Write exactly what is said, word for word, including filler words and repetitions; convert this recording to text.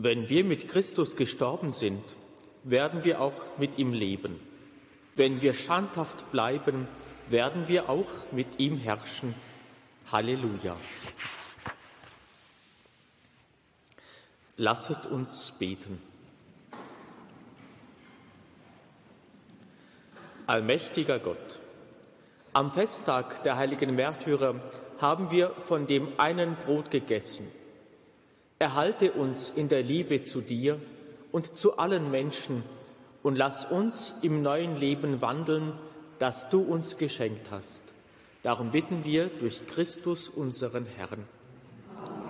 Wenn wir mit Christus gestorben sind, werden wir auch mit ihm leben. Wenn wir standhaft bleiben, werden wir auch mit ihm herrschen. Halleluja. Lasset uns beten. Allmächtiger Gott, am Festtag der heiligen Märtyrer haben wir von dem einen Brot gegessen. Erhalte uns in der Liebe zu dir und zu allen Menschen und lass uns im neuen Leben wandeln, das du uns geschenkt hast. Darum bitten wir durch Christus, unseren Herrn.